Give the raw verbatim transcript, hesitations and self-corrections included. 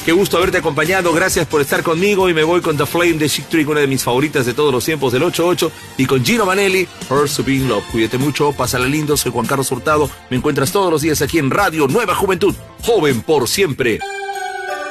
Qué gusto haberte acompañado, gracias por estar conmigo y me voy con The Flame de Chick Trick, una de mis favoritas de todos los tiempos del ocho ocho, y con Gino Vanelli, Hurts to Be in Love. Cuídate mucho, pásala lindo, soy Juan Carlos Hurtado, me encuentras todos los días aquí en Radio Nueva Juventud, joven por siempre.